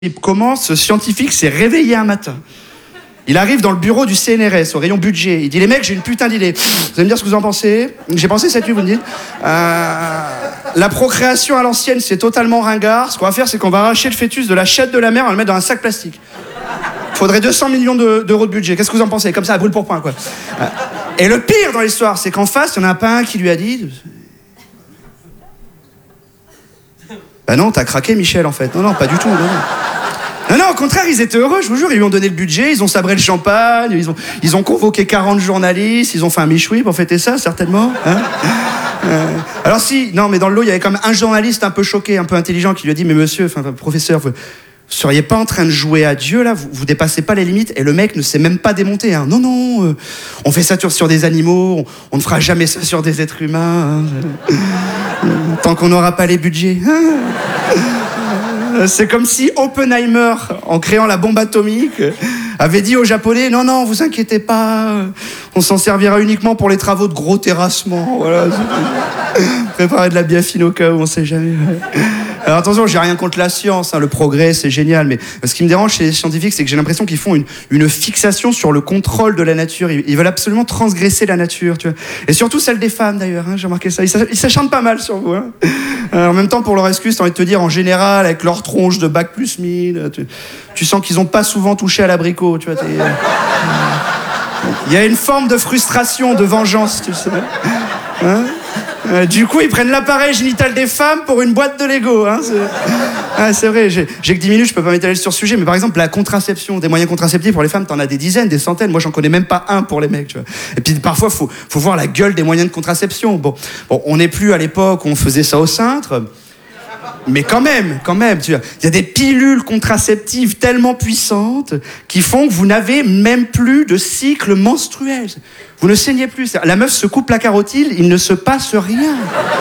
Comment ce scientifique s'est réveillé un matin. Il arrive dans le bureau du CNRS, au rayon budget. Il dit, les mecs, j'ai une putain d'idée. Vous allez me dire ce que vous en pensez. J'ai pensé cette nuit, vous me dites. La procréation à l'ancienne, c'est totalement ringard. Ce qu'on va faire, c'est qu'on va arracher le fœtus de la chatte de la mère et on le mettre dans un sac plastique. Faudrait 200 millions d'euros de budget. Qu'est-ce que vous en pensez? Comme ça, à brûle pour point, quoi. Et le pire dans l'histoire, c'est qu'en face, il n'y en a pas un qui lui a dit... Bah non, t'as craqué, Michel, en fait. Non, pas du tout, non. Non, au contraire, ils étaient heureux, je vous jure. Ils lui ont donné le budget, ils ont sabré le champagne, ils ont convoqué 40 journalistes, ils ont fait un michoui pour fêter ça, certainement. Hein alors si, non, mais dans le lot, il y avait quand même un journaliste un peu choqué, un peu intelligent, qui lui a dit, mais monsieur, professeur, vous seriez pas en train de jouer à Dieu, là? Vous dépassez pas les limites? Et le mec ne s'est même pas démonté. Hein. Non, on fait ça sur des animaux, on ne fera jamais ça sur des êtres humains. Hein. Tant qu'on n'aura pas les budgets. C'est comme si Oppenheimer, en créant la bombe atomique, avait dit aux Japonais, non, vous inquiétez pas, on s'en servira uniquement pour les travaux de gros terrassement. Voilà. Préparer de la biafine au cas où, on sait jamais. Alors attention, j'ai rien contre la science, hein, le progrès c'est génial, mais ce qui me dérange chez les scientifiques, c'est que j'ai l'impression qu'ils font une fixation sur le contrôle de la nature. Ils veulent absolument transgresser la nature, tu vois. Et surtout celle des femmes d'ailleurs, hein, j'ai remarqué ça. Ils s'acharnent pas mal sur vous. Hein. En même temps, pour leur excuse, t'as envie de te dire, en général, avec leur tronche de bac plus 1000, tu sens qu'ils ont pas souvent touché à l'abricot, tu vois. Il y a une forme de frustration, de vengeance, tu sais. Hein? Du coup, ils prennent l'appareil génital des femmes pour une boîte de Lego. Hein, c'est vrai, j'ai que 10 minutes, je peux pas m'étaler sur ce sujet, mais par exemple, la contraception, des moyens contraceptifs pour les femmes, t'en as des dizaines, des centaines. Moi, j'en connais même pas un pour les mecs, tu vois. Et puis, parfois, faut voir la gueule des moyens de contraception. Bon, on n'est plus à l'époque où on faisait ça au cintre. Mais quand même, tu vois, il y a des pilules contraceptives tellement puissantes qui font que vous n'avez même plus de cycle menstruel. Vous ne saignez plus. La meuf se coupe la carotide, il ne se passe rien.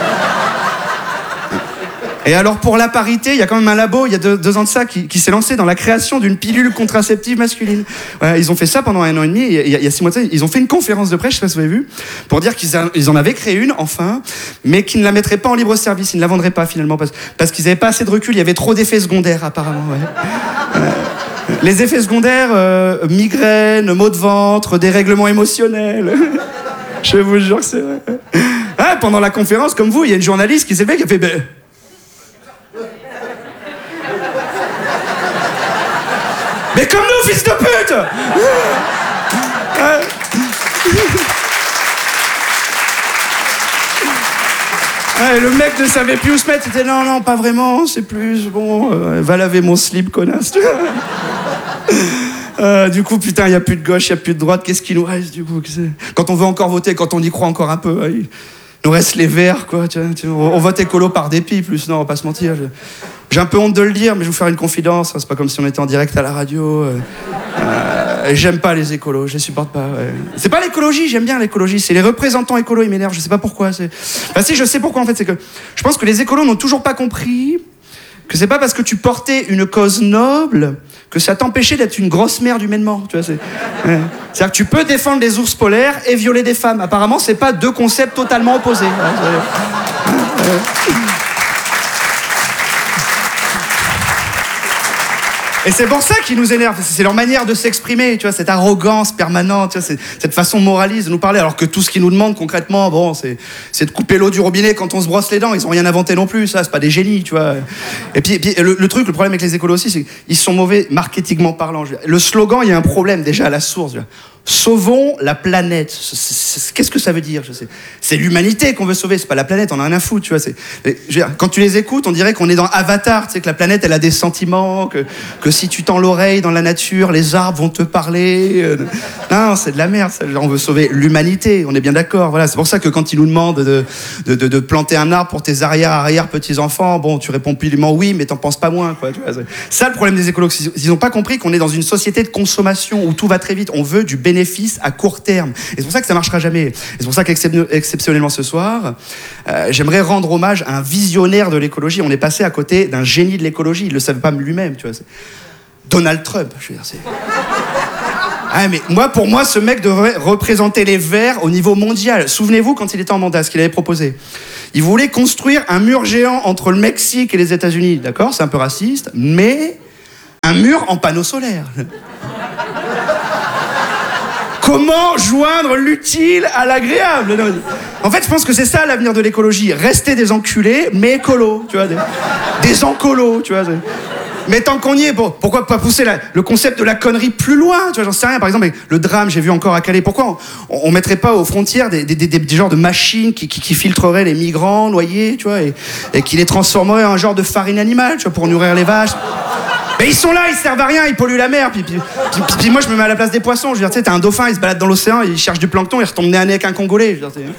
Et alors pour la parité, il y a quand même un labo, il y a deux ans de ça, qui s'est lancé dans la création d'une pilule contraceptive masculine. Ouais, ils ont fait ça pendant 1 an et demi, il y a 6 mois de ça, ils ont fait une conférence de presse, je sais pas si vous avez vu, pour dire qu'ils en avaient créé une, enfin, mais qu'ils ne la mettraient pas en libre service, ils ne la vendraient pas finalement, parce qu'ils n'avaient pas assez de recul, il y avait trop d'effets secondaires apparemment. Ouais. Les effets secondaires, migraines, maux de ventre, dérèglements émotionnels. Je vous jure que c'est vrai. Ah, pendant la conférence, comme vous, il y a une journaliste qui s'est levée qui a fait... Mais comme nous, fils de pute! Le mec ne savait plus où se mettre, il était non, pas vraiment, c'est plus, bon, va laver mon slip, connasse. Du coup, putain, il n'y a plus de gauche, il n'y a plus de droite, qu'est-ce qui nous reste, du coup? Quand on veut encore voter, quand on y croit encore un peu, il nous reste les verts, quoi. On vote écolo par dépit, plus, non, on va pas se mentir. J'ai un peu honte de le dire, mais je vais vous faire une confidence. C'est pas comme si on était en direct à la radio. J'aime pas les écolos, je les supporte pas. Ouais. C'est pas l'écologie, j'aime bien l'écologie. C'est les représentants écolos, ils m'énervent. Je sais pas pourquoi. Si, je sais pourquoi en fait. C'est que je pense que les écolos n'ont toujours pas compris que c'est pas parce que tu portais une cause noble que ça t'empêchait d'être une grosse merde humainement. Tu vois, c'est-à-dire que tu peux défendre les ours polaires et violer des femmes. Apparemment, c'est pas deux concepts totalement opposés. Et c'est pour ça qu'ils nous énervent, c'est leur manière de s'exprimer, tu vois, cette arrogance permanente, tu vois, cette façon moraliste de nous parler, alors que tout ce qu'ils nous demandent concrètement, bon, c'est de couper l'eau du robinet quand on se brosse les dents, ils ont rien inventé non plus, ça, c'est pas des génies, tu vois. Et puis le problème avec les écolos aussi, c'est qu'ils sont mauvais marketingment parlant. Le slogan, il y a un problème déjà à la source. Sauvons la planète. Qu'est-ce que ça veut dire? C'est l'humanité qu'on veut sauver, c'est pas la planète, on a rien à foutre, tu vois. Quand tu les écoutes, on dirait qu'on est dans Avatar, tu sais, que la planète, elle a des sentiments, que si tu tends l'oreille dans la nature, les arbres vont te parler. Non, c'est de la merde, ça. On veut sauver l'humanité, on est bien d'accord. Voilà, c'est pour ça que quand ils nous demandent de planter un arbre pour tes arrière-petits-enfants, bon, tu réponds purement oui, mais t'en penses pas moins, quoi. Tu vois, ça, le problème des écolos, ils n'ont pas compris qu'on est dans une société de consommation où tout va très vite. On veut du bénéfice à court terme. Et c'est pour ça que ça marchera jamais. Et c'est pour ça qu'exceptionnellement ce soir, j'aimerais rendre hommage à un visionnaire de l'écologie. On est passé à côté d'un génie de l'écologie. Il le savait pas lui-même, tu vois. Donald Trump, je veux dire, mais pour moi, ce mec devrait représenter les Verts au niveau mondial. Souvenez-vous, quand il était en mandat, ce qu'il avait proposé. Il voulait construire un mur géant entre le Mexique et les États-Unis. D'accord, c'est un peu raciste, mais mur en panneaux solaires. Comment joindre l'utile à l'agréable? En fait, je pense que c'est ça l'avenir de l'écologie. Rester des enculés, mais écolos, tu vois. Des encolos, tu vois. Mais tant qu'on y est, pourquoi pas pousser le concept de la connerie plus loin? Tu vois, j'en sais rien. Par exemple, le drame, j'ai vu encore à Calais. Pourquoi on mettrait pas aux frontières des genres de machines qui filtreraient les migrants noyés, tu vois, et qui les transformeraient en un genre de farine animale, tu vois, pour nourrir les vaches? Mais ils sont là, ils servent à rien, ils polluent la mer. Puis moi, je me mets à la place des poissons. Je veux dire, tu sais, t'as un dauphin, il se balade dans l'océan, il cherche du plancton, il retombe nez à nez avec un Congolais. Je veux dire,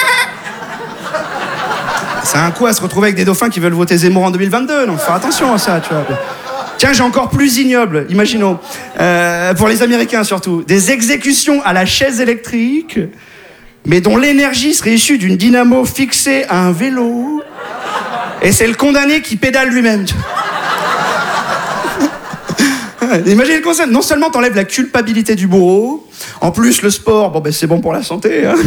c'est un coup à se retrouver avec des dauphins qui veulent voter Zemmour en 2022. Donc, faut faire attention à ça, tu vois. Tiens, j'ai encore plus ignoble, imaginons. Pour les Américains, surtout. Des exécutions à la chaise électrique, mais dont l'énergie serait issue d'une dynamo fixée à un vélo. Et c'est le condamné qui pédale lui-même. Imaginez le concept, non seulement t'enlèves la culpabilité du bourreau, en plus le sport, c'est bon pour la santé, hein.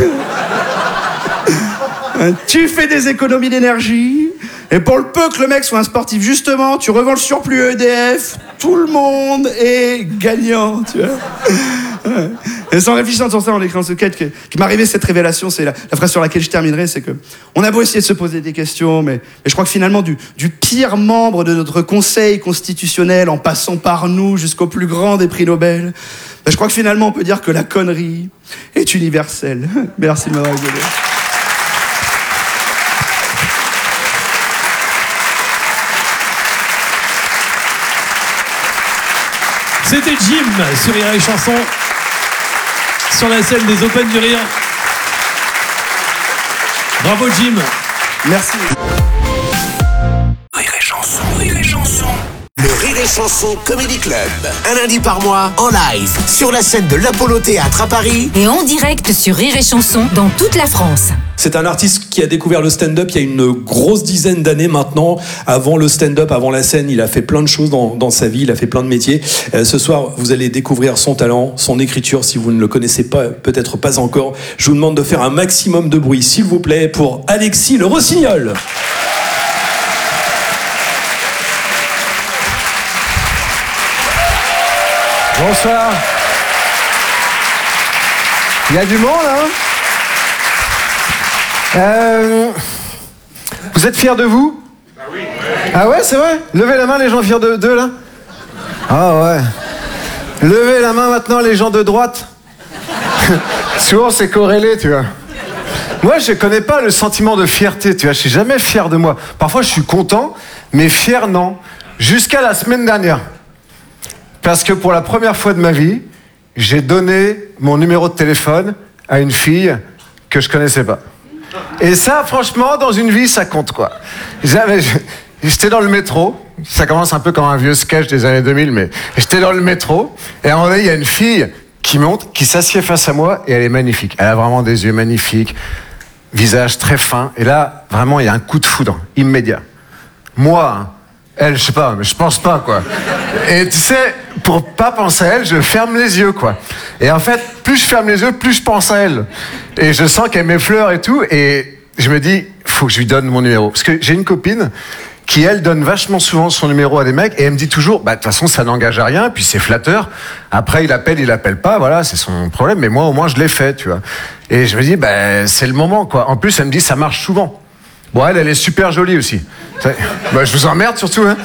Tu fais des économies d'énergie, et pour le peu que le mec soit un sportif, justement, tu revends le surplus EDF, tout le monde est gagnant, tu vois. Et sans réfléchir sur ça, en écrivant ce quête, qui m'est arrivé cette révélation, c'est la phrase sur laquelle je terminerai, c'est que on a beau essayer de se poser des questions, mais je crois que finalement, du pire membre de notre conseil constitutionnel, en passant par nous jusqu'au plus grand des prix Nobel, je crois que finalement, on peut dire que la connerie est universelle. Merci de m'avoir écouté. C'était Jim sur Rire et Chanson, sur la scène des Open du Rire. Bravo Jim. Merci. Rire et Chanson, Rire et Chanson. Le Rire et Chanson Comedy Club. Un lundi par mois, en live, sur la scène de l'Apollo Théâtre à Paris. Et en direct sur Rire et Chanson dans toute la France. C'est un artiste qui a découvert le stand-up il y a une grosse dizaine d'années maintenant. Avant le stand-up, avant la scène, il a fait plein de choses dans sa vie, il a fait plein de métiers. Ce soir, vous allez découvrir son talent, son écriture, si vous ne le connaissez pas, peut-être pas encore. Je vous demande de faire un maximum de bruit, s'il vous plaît, pour Alexis Le Rossignol. Bonsoir. Il y a du monde, hein? Vous êtes fiers de vous? Ah oui. Ah ouais, c'est vrai? Levez la main les gens fiers d'eux, là. Ah ouais. Levez la main maintenant les gens de droite. Souvent c'est corrélé, tu vois. Moi je connais pas le sentiment de fierté, tu vois. Je suis jamais fier de moi. Parfois je suis content, mais fier non. Jusqu'à la semaine dernière. Parce que pour la première fois de ma vie, j'ai donné mon numéro de téléphone à une fille que je connaissais pas. Et ça, franchement, dans une vie, ça compte, quoi. J'étais dans le métro. Ça commence un peu comme un vieux sketch des années 2000, mais j'étais dans le métro. Et à un moment donné, il y a une fille qui monte, qui s'assied face à moi, et elle est magnifique. Elle a vraiment des yeux magnifiques, visage très fin. Et là, vraiment, il y a un coup de foudre, immédiat. Moi, elle, je sais pas, mais je pense pas, quoi. Et tu sais, pour pas penser à elle, je ferme les yeux, quoi. Et en fait, plus je ferme les yeux, plus je pense à elle. Et je sens qu'elle m'effleure et tout, et je me dis, faut que je lui donne mon numéro. Parce que j'ai une copine qui, elle, donne vachement souvent son numéro à des mecs, et elle me dit toujours, de toute façon, ça n'engage à rien, puis c'est flatteur. Après, il appelle pas, voilà, c'est son problème, mais moi, au moins, je l'ai fait, tu vois. Et je me dis, c'est le moment, quoi. En plus, elle me dit, ça marche souvent. Bon, elle est super jolie aussi. Je vous emmerde surtout, hein.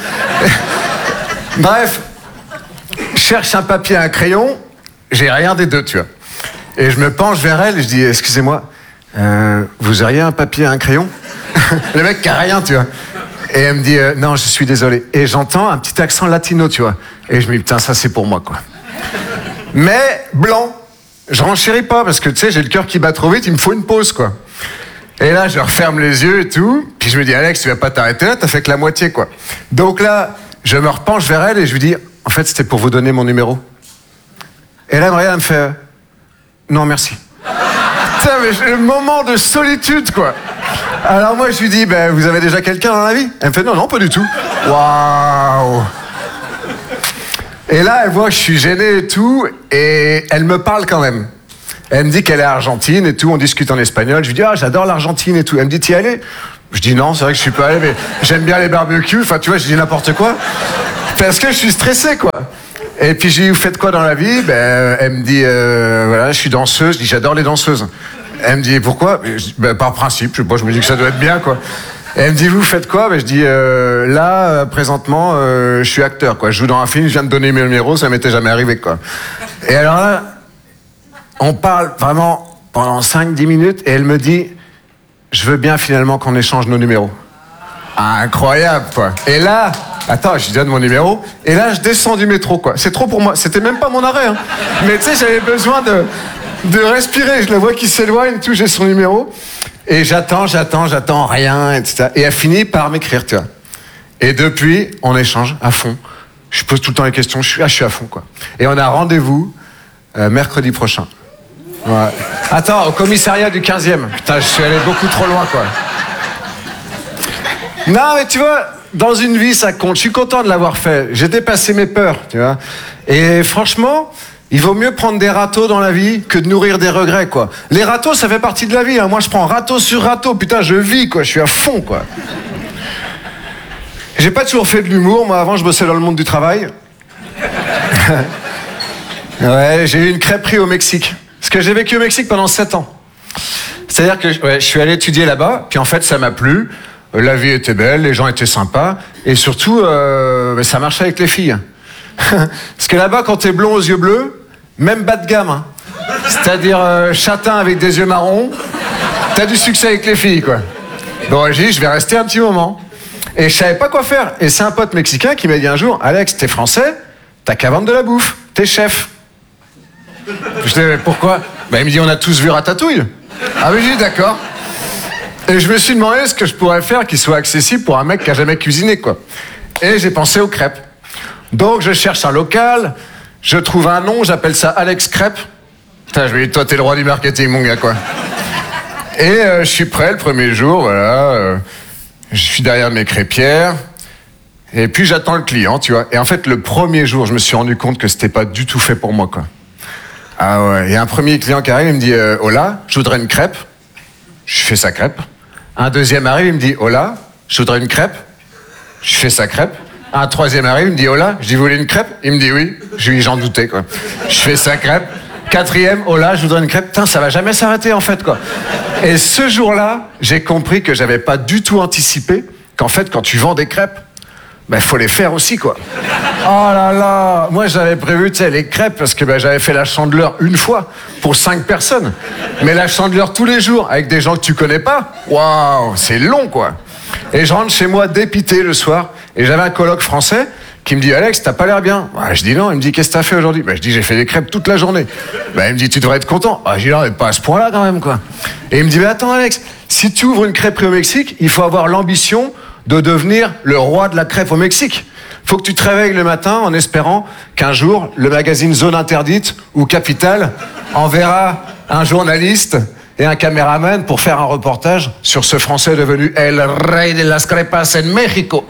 Bref, je cherche un papier et un crayon, j'ai rien des deux, tu vois. Et je me penche vers elle et je dis, excusez-moi, vous auriez un papier et un crayon? Le mec qui a rien, tu vois. Et elle me dit, non, je suis désolé. Et j'entends un petit accent latino, tu vois. Et je me dis, putain, ça c'est pour moi, quoi. Mais blanc, je renchéris pas parce que, tu sais, j'ai le cœur qui bat trop vite, il me faut une pause, quoi. Et là, je referme les yeux et tout. Puis je me dis, Alex, tu vas pas t'arrêter là, t'as fait que la moitié, quoi. Donc là, je me repenche vers elle et je lui dis, en fait, c'était pour vous donner mon numéro. Et là, Maria, elle me fait, non, merci. Putain, mais le moment de solitude, quoi. Alors moi, je lui dis, vous avez déjà quelqu'un dans la vie? Elle me fait, non, pas du tout. Waouh. Et là, elle voit que je suis gêné et tout, et elle me parle quand même. Elle me dit qu'elle est argentine et tout, on discute en espagnol. Je lui dis, j'adore l'Argentine et tout. Elle me dit, t'y allais? Je dis non, c'est vrai que je suis pas allé, mais j'aime bien les barbecues. Enfin, tu vois, je dis n'importe quoi. Parce que je suis stressé, quoi. Et puis, j'ai dit, vous faites quoi dans la vie? Elle me dit, voilà, je suis danseuse. Je dis, j'adore les danseuses. Elle me dit, pourquoi? Je dis, par principe, je sais pas, je me dis que ça doit être bien, quoi. Et elle me dit, vous faites quoi? Je dis, là, présentement, je suis acteur, quoi. Je joue dans un film, je viens de donner mes numéros, ça m'était jamais arrivé, quoi. Et alors là, on parle vraiment pendant 5-10 minutes, et elle me dit, je veux bien finalement qu'on échange nos numéros. Incroyable, quoi. Et là, attends, je lui donne mon numéro, et là, je descends du métro, quoi. C'est trop pour moi, c'était même pas mon arrêt, hein. Mais tu sais, j'avais besoin de respirer, je la vois qui s'éloigne, tout, j'ai son numéro. Et j'attends, rien, etc. Et elle finit par m'écrire, tu vois. Et depuis, on échange à fond. Je pose tout le temps les questions, je suis à fond, quoi. Et on a rendez-vous mercredi prochain. Ouais. Attends, au commissariat du 15e. Putain, je suis allé beaucoup trop loin, quoi. Non, mais tu vois, dans une vie, ça compte. Je suis content de l'avoir fait. J'ai dépassé mes peurs, tu vois. Et franchement, il vaut mieux prendre des râteaux dans la vie que de nourrir des regrets, quoi. Les râteaux, ça fait partie de la vie, hein. Moi, je prends râteau sur râteau. Putain, je vis, quoi. Je suis à fond, quoi. J'ai pas toujours fait de l'humour. Moi, avant, je bossais dans le monde du travail. Ouais, j'ai eu une crêperie au Mexique. Parce que j'ai vécu au Mexique pendant 7 ans. C'est-à-dire que je suis allé étudier là-bas, puis en fait, ça m'a plu. La vie était belle, les gens étaient sympas. Et surtout, ça marchait avec les filles. Parce que là-bas, quand t'es blond aux yeux bleus, même bas de gamme, hein. C'est-à-dire châtain avec des yeux marrons, t'as du succès avec les filles, quoi. Bon, j'ai dit, je vais rester un petit moment. Et je savais pas quoi faire. Et c'est un pote mexicain qui m'a dit un jour, Alex, t'es français, t'as qu'à vendre de la bouffe, t'es chef. Je dis, pourquoi? Il me dit, on a tous vu Ratatouille. Ah oui, j'ai dit, d'accord. Et je me suis demandé ce que je pourrais faire qui soit accessible pour un mec qui a jamais cuisiné, quoi. Et j'ai pensé aux crêpes. Donc je cherche un local, je trouve un nom, j'appelle ça Alex Crêpes. Putain, je me dis, toi t'es le roi du marketing, mon gars, quoi. Et je suis prêt le premier jour, voilà. Je suis derrière mes crêpières. Et puis j'attends le client, tu vois. Et en fait, le premier jour, je me suis rendu compte que c'était pas du tout fait pour moi, quoi. Ah ouais, il y a un premier client qui arrive, il me dit hola, je voudrais une crêpe. Je fais sa crêpe. Un deuxième arrive, il me dit hola, je voudrais une crêpe. Je fais sa crêpe. Un troisième arrive, il me dit hola, je dis vous voulez une crêpe? Il me dit oui. Je lui j'en doutais, quoi. Je fais sa crêpe. Quatrième, hola, je voudrais une crêpe. Putain, ça va jamais s'arrêter, en fait, quoi. Et ce jour-là, j'ai compris que j'avais pas du tout anticipé qu'en fait, quand tu vends des crêpes, faut les faire aussi, quoi. Oh là là, moi j'avais prévu, tu sais, les crêpes parce que j'avais fait la Chandeleur une fois pour 5 personnes. Mais la Chandeleur tous les jours avec des gens que tu connais pas, waouh, c'est long, quoi. Et je rentre chez moi dépité le soir et j'avais un coloc français qui me dit Alex, t'as pas l'air bien. Je dis non, il me dit qu'est-ce que t'as fait aujourd'hui? Je dis j'ai fait des crêpes toute la journée. Il me dit tu devrais être content. Je dis non, mais pas à ce point-là quand même, quoi. Et il me dit mais attends Alex, si tu ouvres une crêperie au Mexique, il faut avoir l'ambition de devenir le roi de la crêpe au Mexique. Faut que tu te réveilles le matin en espérant qu'un jour, le magazine Zone Interdite ou Capital enverra un journaliste et un caméraman pour faire un reportage sur ce Français devenu El Rey de las Crepas en Mexico.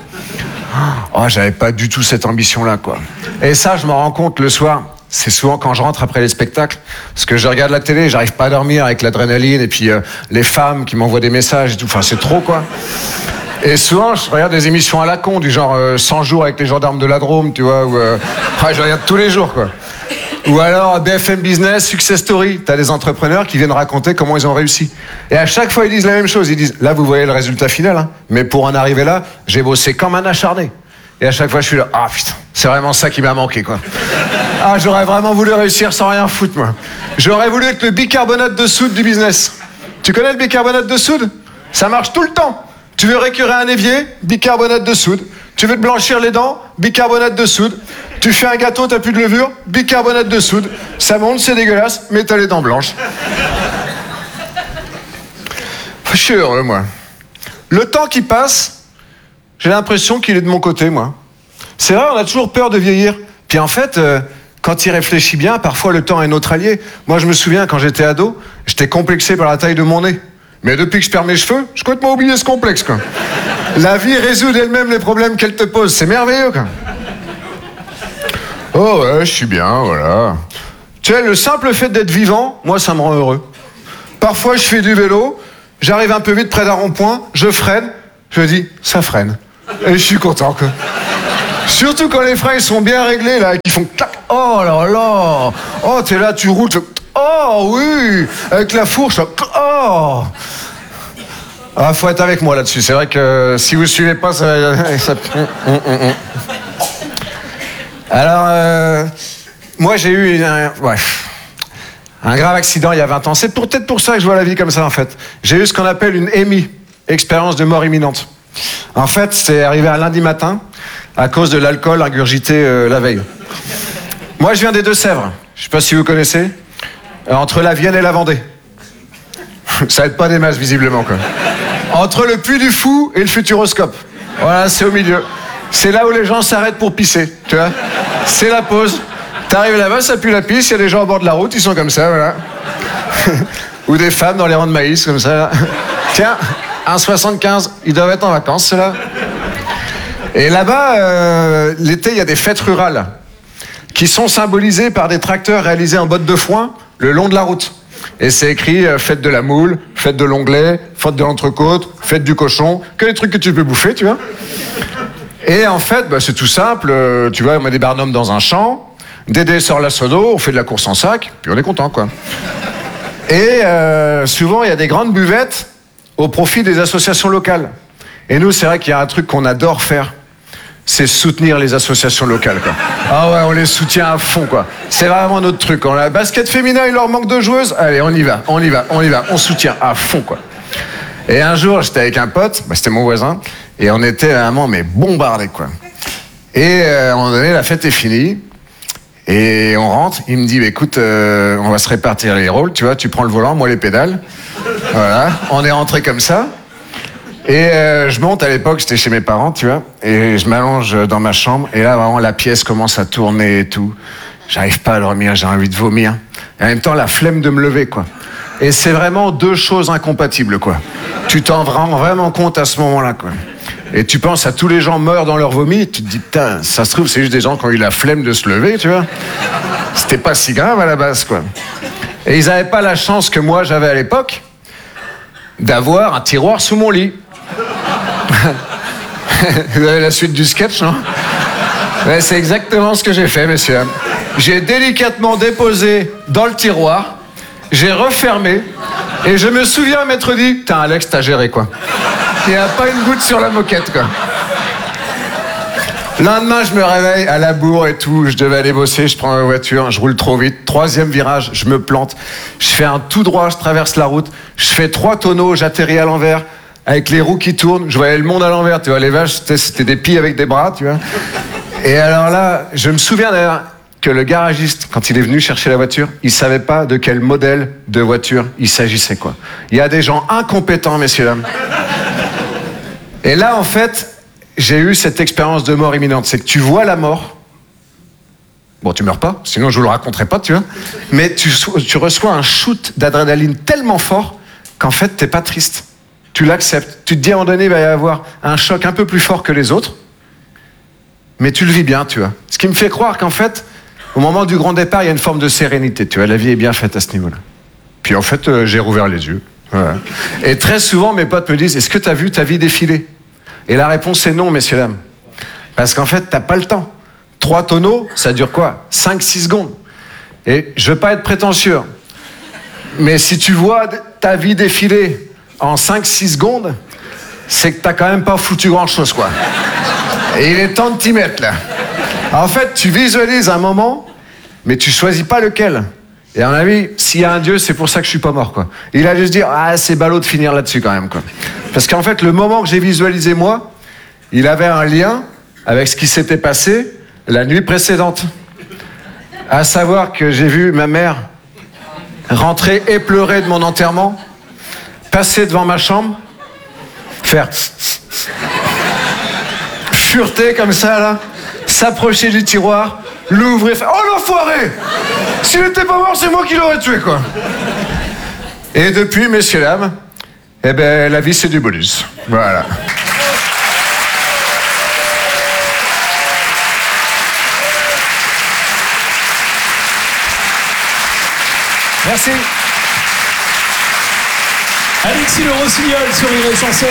Oh, j'avais pas du tout cette ambition-là, quoi. Et ça, je m'en rends compte le soir. C'est souvent quand je rentre après les spectacles, parce que je regarde la télé, j'arrive pas à dormir avec l'adrénaline, et puis les femmes qui m'envoient des messages et tout. Enfin, c'est trop, quoi. Et souvent, je regarde des émissions à la con, du genre 100 jours avec les gendarmes de la Drôme, tu vois, ou je regarde tous les jours, quoi. Ou alors BFM Business, Success Story. T'as des entrepreneurs qui viennent raconter comment ils ont réussi. Et à chaque fois, ils disent la même chose. Ils disent, là, vous voyez le résultat final, hein, mais pour en arriver là, j'ai bossé comme un acharné. Et à chaque fois, je suis là, ah putain, c'est vraiment ça qui m'a manqué, quoi. Ah, j'aurais vraiment voulu réussir sans rien foutre, moi. J'aurais voulu être le bicarbonate de soude du business. Tu connais le bicarbonate de soude? Ça marche tout le temps. Tu veux récurer un évier? Bicarbonate de soude. Tu veux te blanchir les dents? Bicarbonate de soude. Tu fais un gâteau, t'as plus de levure? Bicarbonate de soude. Ça monte, c'est dégueulasse, mais t'as les dents blanches. Je suis heureux, moi. Le temps qui passe, j'ai l'impression qu'il est de mon côté, moi. C'est vrai, on a toujours peur de vieillir. Puis en fait, quand il réfléchit bien, parfois le temps est notre allié. Moi, je me souviens, quand j'étais ado, j'étais complexé par la taille de mon nez. Mais depuis que je perds mes cheveux, j'ai complètement oublié ce complexe, quoi. La vie résout d'elle-même les problèmes qu'elle te pose. C'est merveilleux, quoi. Oh ouais, je suis bien, voilà. Tu sais, le simple fait d'être vivant, moi, ça me rend heureux. Parfois, je fais du vélo, j'arrive un peu vite près d'un rond-point, je freine, je dis, ça freine. Et je suis content, quoi. Surtout quand les freins ils sont bien réglés, là, qui font clac. Oh là là. Oh, t'es là, tu roules. Oh oui. Avec la fourche. Oh. Ah, faut être avec moi là-dessus. C'est vrai que si vous suivez pas, ça... Alors, moi j'ai eu un grave accident il y a 20 ans. C'est peut-être pour ça que je vois la vie comme ça, en fait. J'ai eu ce qu'on appelle une EMI, expérience de mort imminente. En fait, c'est arrivé un lundi matin à cause de l'alcool ingurgité la veille. Moi, je viens des Deux-Sèvres. Je sais pas si vous connaissez. Entre la Vienne et la Vendée. Ça aide pas des masses, visiblement, quoi. Entre le Puy du Fou et le Futuroscope. Voilà, c'est au milieu. C'est là où les gens s'arrêtent pour pisser, tu vois. C'est la pause. T'arrives là-bas, ça pue la pisse, il y a des gens au bord de la route, ils sont comme ça, voilà. Ou des femmes dans les rangs de maïs, comme ça. Tiens, 1,75, ils doivent être en vacances, ceux-là. Et là-bas, l'été, il y a des fêtes rurales qui sont symbolisées par des tracteurs réalisés en bottes de foin le long de la route. Et c'est écrit fête de la moule, fête de l'onglet, fête de l'entrecôte, fête du cochon, que les trucs que tu peux bouffer, tu vois. Et en fait, c'est tout simple, tu vois, on met des barnums dans un champ, Dédé sort la sodo, on fait de la course en sac, puis on est content, quoi. Et souvent, il y a des grandes buvettes au profit des associations locales. Et nous, c'est vrai qu'il y a un truc qu'on adore faire, c'est soutenir les associations locales, quoi. Ah ouais, on les soutient à fond, quoi. C'est vraiment notre truc. On a basket féminin, il leur manque de joueuses. Allez, on y va, on soutient à fond, quoi. Et un jour, j'étais avec un pote, c'était mon voisin, et on était vraiment, mais bombardés, quoi. Et à un moment donné, la fête est finie, et on rentre, il me dit, écoute, on va se répartir les rôles, tu vois, tu prends le volant, moi les pédales. Voilà, on est rentrés comme ça. Et je monte, à l'époque, j'étais chez mes parents, tu vois, et je m'allonge dans ma chambre, et là, vraiment, la pièce commence à tourner et tout. J'arrive pas à dormir, j'ai envie de vomir. Et en même temps, la flemme de me lever, quoi. Et c'est vraiment deux choses incompatibles, quoi. Tu t'en rends vraiment compte à ce moment-là, quoi. Et tu penses à tous les gens morts dans leur vomi, et tu te dis, putain, ça se trouve, c'est juste des gens qui ont eu la flemme de se lever, tu vois. C'était pas si grave à la base, quoi. Et ils avaient pas la chance que moi, j'avais à l'époque, d'avoir un tiroir sous mon lit. Vous avez la suite du sketch, non? Ouais, c'est exactement ce que j'ai fait, messieurs. J'ai délicatement déposé dans le tiroir, j'ai refermé, et je me souviens m'être dit, putain, Alex, t'as géré, quoi. Il n'y a pas une goutte sur la moquette, quoi. Le lendemain, je me réveille à la bourre et tout, je devais aller bosser, je prends ma voiture, je roule trop vite, 3e virage, je me plante, je fais un tout droit, je traverse la route, je fais 3 tonneaux, j'atterris à l'envers, avec les roues qui tournent, je voyais le monde à l'envers, tu vois, les vaches, c'était des pies avec des bras, tu vois. Et alors là, je me souviens d'ailleurs que le garagiste, quand il est venu chercher la voiture, il savait pas de quel modèle de voiture il s'agissait, quoi. Il y a des gens incompétents, messieurs, dames. Et là, en fait, j'ai eu cette expérience de mort imminente. C'est que tu vois la mort. Bon, tu meurs pas, sinon je vous le raconterai pas, tu vois. Mais tu reçois un shoot d'adrénaline tellement fort qu'en fait, t'es pas triste. Tu l'acceptes. Tu te dis à un moment donné, il va y avoir un choc un peu plus fort que les autres. Mais tu le vis bien, tu vois. Ce qui me fait croire qu'en fait, au moment du grand départ, il y a une forme de sérénité, tu vois. La vie est bien faite à ce niveau-là. Puis en fait, j'ai rouvert les yeux. Voilà. Et très souvent, mes potes me disent, est-ce que tu as vu ta vie défiler? Et la réponse est non, messieurs, dames. Parce qu'en fait, t'as pas le temps. 3 tonneaux, ça dure quoi? 5-6 secondes. Et je veux pas être prétentieux, mais si tu vois ta vie défiler en 5-6 secondes, c'est que t'as quand même pas foutu grand-chose, quoi. Et il est temps de t'y mettre, là. En fait, tu visualises un moment, mais tu choisis pas lequel. Et à mon avis, s'il y a un Dieu, c'est pour ça que je suis pas mort, quoi. Il a dû se dire, ah, c'est ballot de finir là-dessus, quand même, quoi. Parce qu'en fait, le moment que j'ai visualisé, moi, il avait un lien avec ce qui s'était passé la nuit précédente. À savoir que j'ai vu ma mère rentrer éplorée de mon enterrement, passer devant ma chambre, faire fureter comme ça, là, s'approcher du tiroir, l'ouvrir, faire « Oh l'enfoiré! S'il n'était pas mort, c'est moi qui l'aurais tué, quoi !» Et depuis, messieurs, dames, eh ben, la vie, c'est du bonus. Voilà. Merci. Alexis Le Rossignol sur Rire et Chanson.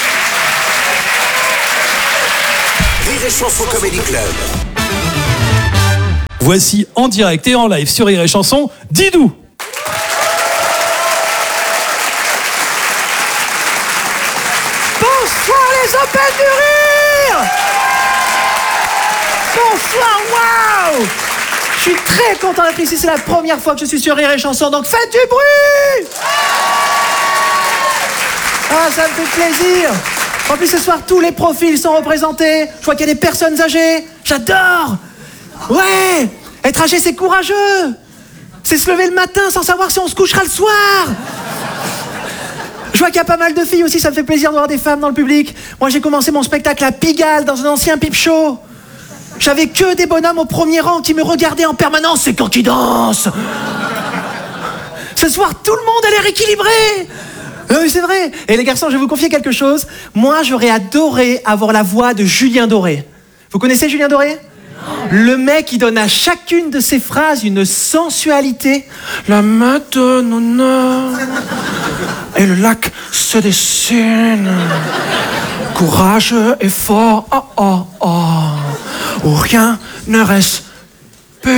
Rire et Chanson Comedy Club. Voici en direct et en live sur Rire et Chanson, Didou. Bonsoir les Open du Rire. Bonsoir, waouh. Je suis très content d'être ici, c'est la première fois que je suis sur Rire et Chanson, donc faites du bruit. Ah, ça me fait plaisir. En plus, ce soir, tous les profils sont représentés. Je vois qu'il y a des personnes âgées. J'adore. Ouais. Être âgé, c'est courageux. C'est se lever le matin sans savoir si on se couchera le soir. Je vois qu'il y a pas mal de filles aussi, ça me fait plaisir de voir des femmes dans le public. Moi, j'ai commencé mon spectacle à Pigalle, dans un ancien pipe show. J'avais que des bonhommes au premier rang qui me regardaient en permanence. C'est quand ils dansent. Ce soir, tout le monde a l'air équilibré. Non, mais c'est vrai. Et les garçons, je vais vous confier quelque chose. Moi, j'aurais adoré avoir la voix de Julien Doré. Vous connaissez Julien Doré ? Le mec qui donne à chacune de ses phrases une sensualité. La Madonna et le lac se dessine. Courageux et fort, oh oh oh, où rien ne reste pur.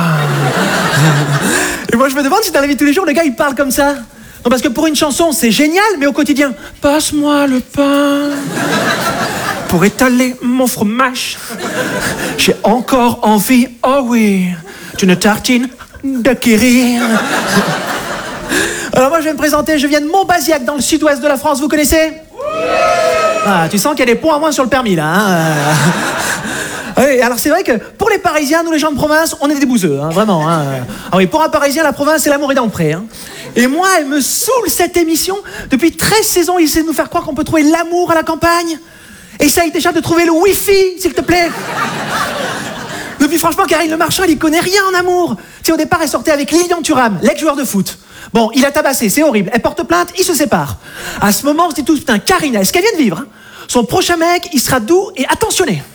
Et moi je me demande si dans la vie de tous les jours, le gars il parle comme ça. Non, parce que pour une chanson, c'est génial, mais au quotidien, passe-moi le pain pour étaler mon fromage. J'ai encore envie, oh oui, d'une tartine de Kiri. Alors moi, je vais me présenter, je viens de Montbazillac, dans le sud-ouest de la France, vous connaissez ? Ah, tu sens qu'il y a des points à moins sur le permis, là. Hein. Oui, alors c'est vrai que pour les Parisiens, nous les gens de province, on est des bouseux, hein, vraiment. Hein. Ah oui, pour un Parisien, la province, c'est l'amour est dans le pré. Hein. Et moi, elle me saoule cette émission. Depuis 13 saisons, il essaie de nous faire croire qu'on peut trouver l'amour à la campagne. Essaye déjà de trouver le Wi-Fi, s'il te plaît. Depuis franchement, Karine Le Marchand, il connaît rien en amour. Tu sais, au départ, elle sortait avec Lilian Thuram, l'ex-joueur de foot. Bon, il a tabassé, c'est horrible. Elle porte plainte, ils se séparent. À ce moment, on se dit tous, putain, Karine, est-ce qu'elle vient de vivre hein. Son prochain mec, il sera doux et attentionné.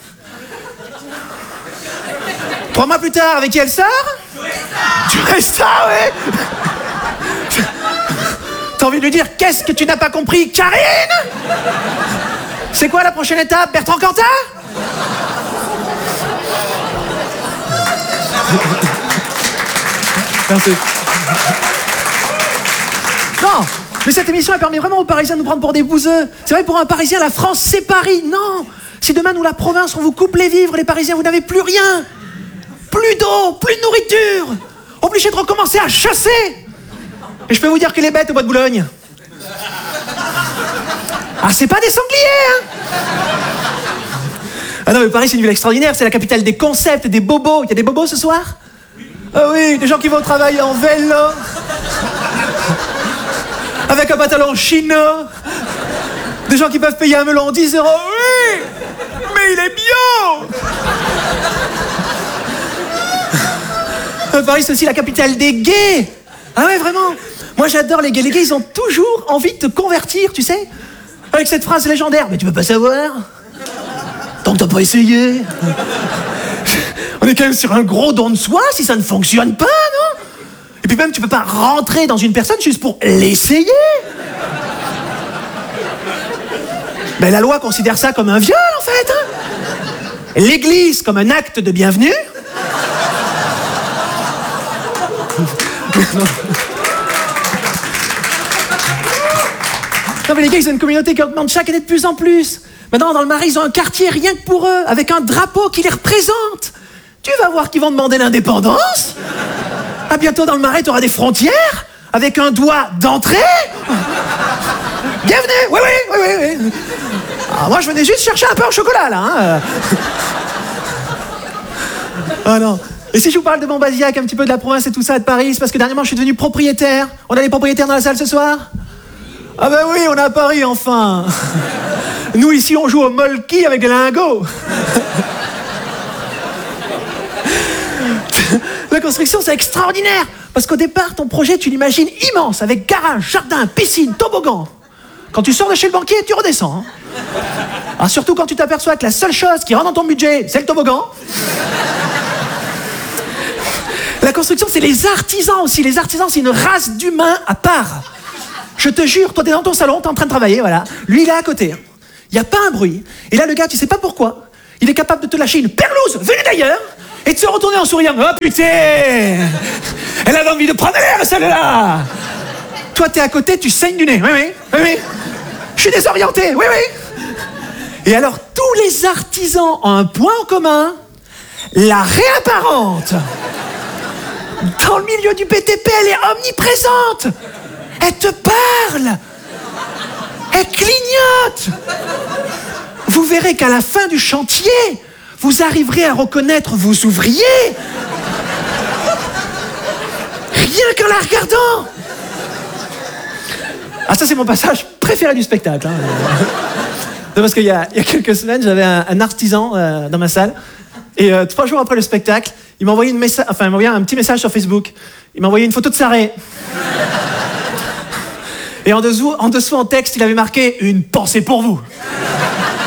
3 mois plus tard, avec qui elle sort ? Tu restes ça, ouais. T'as envie de lui dire, qu'est-ce que tu n'as pas compris, Karine ? C'est quoi la prochaine étape, Bertrand Cantat ? Merci. Non, mais cette émission, elle permet vraiment aux Parisiens de nous prendre pour des bouseux. C'est vrai, pour un Parisien, la France, c'est Paris. Non, si demain, nous, la province, on vous coupe les vivres, les Parisiens, vous n'avez plus rien. Plus d'eau, plus de nourriture. Obligés de recommencer à chasser. Et je peux vous dire que les bêtes au bois de Boulogne... Ah, c'est pas des sangliers, hein. Ah non, mais Paris, c'est une ville extraordinaire. C'est la capitale des concepts, des bobos. Il y a des bobos ce soir ? Ah oui, des gens qui vont travailler en vélo. Avec un pantalon chino. Des gens qui peuvent payer un melon 10 €. Oui, mais il est bio. Paris, c'est aussi la capitale des gays. Ah ouais, vraiment. Moi, j'adore les gays. Les gays, ils ont toujours envie de te convertir, tu sais. Avec cette phrase légendaire. Mais tu peux pas savoir. Tant que t'as pas essayé. On est quand même sur un gros don de soi si ça ne fonctionne pas, non ? Et puis même, tu peux pas rentrer dans une personne juste pour l'essayer. Ben, la loi considère ça comme un viol, en fait. Hein. L'Église comme un acte de bienvenue. Non mais les gars, ils ont une communauté qui augmente chaque année de plus en plus. Maintenant, dans le Marais, ils ont un quartier rien que pour eux, avec un drapeau qui les représente. Tu vas voir qu'ils vont demander l'indépendance. À bientôt dans le Marais, tu auras des frontières, avec un doigt d'entrée. Bienvenue. Oui, oui, oui, oui, oui. Ah, moi, je venais juste chercher un peu au chocolat, là. Hein. Ah non. Et si je vous parle de Montbazillac, un petit peu de la province et tout ça, de Paris, c'est parce que dernièrement, je suis devenu propriétaire. On a des propriétaires dans la salle ce soir ? Ah ben oui, on est à Paris, enfin. Nous, ici, on joue au molki avec des lingots. La construction, c'est extraordinaire. Parce qu'au départ, ton projet, tu l'imagines immense, avec garage, jardin, piscine, toboggan. Quand tu sors de chez le banquier, tu redescends. Hein. Ah, surtout quand tu t'aperçois que la seule chose qui rentre dans ton budget, c'est le toboggan. La construction, c'est les artisans aussi. Les artisans, c'est une race d'humains à part. Je te jure, toi t'es dans ton salon, t'es en train de travailler, voilà. Lui il est à côté. Il n'y a pas un bruit. Et là le gars, tu sais pas pourquoi, il est capable de te lâcher une perlouse venue d'ailleurs et de se retourner en souriant. Oh putain, elle avait envie de prendre l'air celle-là. Toi t'es à côté, tu saignes du nez. Oui. Je suis désorienté, oui. Et alors tous les artisans ont un point en commun, la réapparente. Dans le milieu du BTP, elle est omniprésente. Elle te parle. Elle clignote. Vous verrez qu'à la fin du chantier, vous arriverez à reconnaître vos ouvriers. Rien qu'en la regardant. Ah, ça c'est mon passage préféré du spectacle. Hein. Non, parce qu'il y a quelques semaines, j'avais un artisan dans ma salle. Et 3 jours après le spectacle, il m'a envoyé un petit message sur Facebook. Il m'a envoyé une photo de sa raie. Et en dessous, en texte, il avait marqué « Une pensée pour vous ».